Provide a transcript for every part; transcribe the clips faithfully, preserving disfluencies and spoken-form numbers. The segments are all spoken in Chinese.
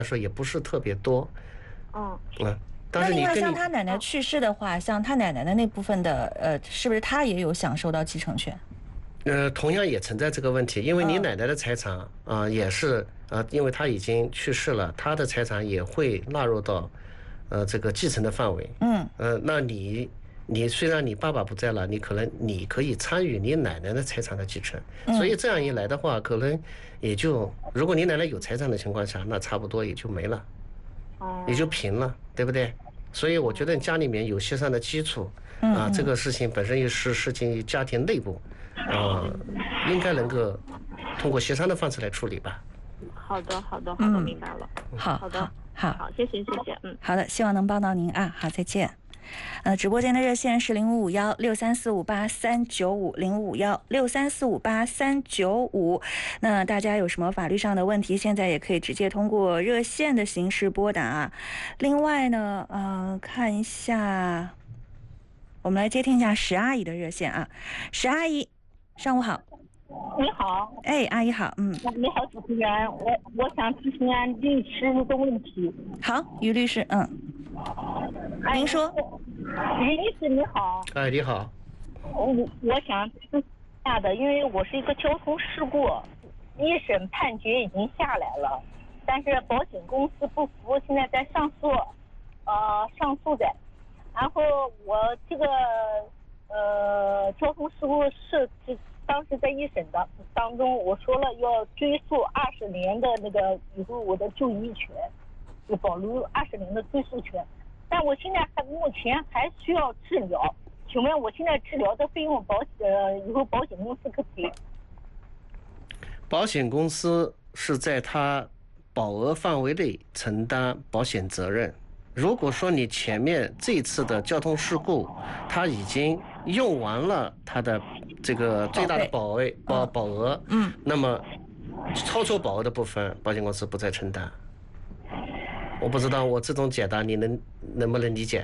说也不是特别多。 嗯嗯，但那另外是你跟你像他奶奶去世的话，像他奶奶的那部分的呃，是不是他也有享受到继承权？ 呃，同样也存在这个问题，因为你嗯奶奶的财产啊、呃也是啊、呃因为她已经去世了，她的财产也会纳入到呃这个继承的范围。 嗯呃，那你你虽然你爸爸不在了，你可能你可以参与你奶奶的财产的继承，所以这样一来的话，可能也就如果你奶奶有财产的情况下，那差不多也就没了，也就平了，对不对？所以我觉得家里面有协商的基础啊，这个事情本身也是事情于家庭内部。呃，应该能够通过协商的方式来处理吧。 好的，好的，好的，明白了。 好， 好的， 好， 好，谢谢，谢谢，嗯， 好的，希望能帮到您啊，好，再见。呃，直播间的热线是零五五幺六三四五八三九五零五幺六三四五八三九五。那大家有什么法律上的问题，现在也可以直接通过热线的形式拨打啊。另外呢，呃，看一下，我们来接听一下石阿姨的热线啊，石阿姨。上午好， 你好， 哎，阿姨好，嗯， 你好，主持人，我我想咨询安律师一个问题。 好，于律师，嗯，您说， 于律师你好， 哎，你好， 我我想咨询下的，因为我是一个交通事故，一审判决已经下来了，但是保险公司不服，现在在上诉，呃，上诉的，然后我这个。呃，交通事故是当时在一审的当中，我说了要追诉二十年的那个以后我的就医权，就保留二十年的追诉权。但我现在还目前还需要治疗，请问我现在治疗的费用保呃以后保险公司可赔？ 保险公司是在它保额范围内承担保险责任。如果说你前面这次的交通事故，它已经用完了它的这个最大的保额保保额， 嗯， 那么超出保额的部分，保险公司不再承担。我不知道我这种解答你能能不能理解？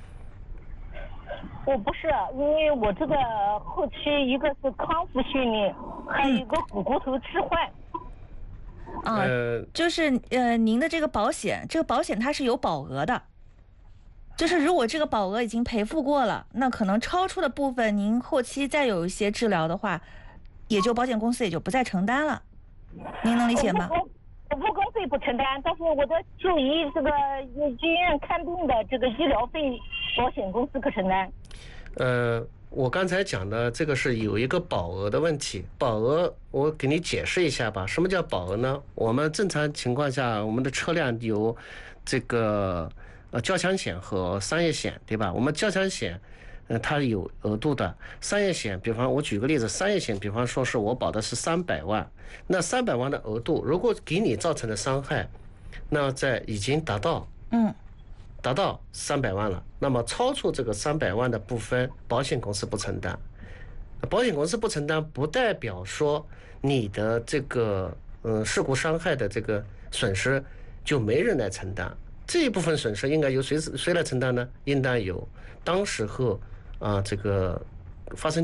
我不是，因为我这个后期一个是康复训练，还有一个股骨头置换。 啊，就是呃，您的这个保险，这个保险它是有保额的，就是如果这个保额已经赔付过了，那可能超出的部分，您后期再有一些治疗的话，也就保险公司也就不再承担了，您能理解吗？ 我我不公费不承担，但是我的就医这个医院看病的这个医疗费，保险公司可承担。 呃。我刚才讲的这个是有一个保额的问题，保额我给你解释一下吧。什么叫保额呢？我们正常情况下，我们的车辆有这个呃交强险和商业险，对吧？我们交强险，呃，它有额度的。商业险，比方我举个例子，商业险，比方说是我保的是三百万，那三百万的额度，如果给你造成的伤害，那在已经达到， 嗯。 达到三百万了，那么超出这个三百万的部分，保险公司不承担。保险公司不承担，不代表说你的这个呃事故伤害的这个损失就没人来承担。这一部分损失应该由谁谁来承担呢？应当由当时候啊这个发生